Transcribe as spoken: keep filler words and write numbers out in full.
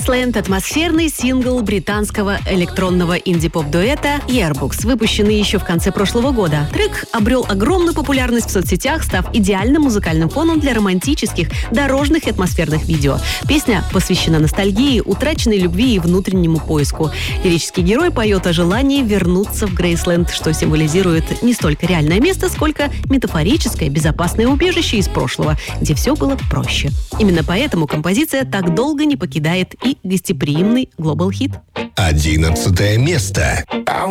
Graceland — атмосферный сингл британского электронного инди-поп-дуэта Yearbooks, выпущенный еще в конце прошлого года. Трек обрел огромную популярность в соцсетях, став идеальным музыкальным фоном для романтических, дорожных и атмосферных видео. Песня посвящена ностальгии, утраченной любви и внутреннему поиску. Лирический герой поет о желании вернуться в Грейсленд, что символизирует не столько реальное место, сколько метафорическое безопасное убежище из прошлого, где все было проще. Именно поэтому композиция так долго не покидает и гостеприимный Global Hit. Одиннадцатое место.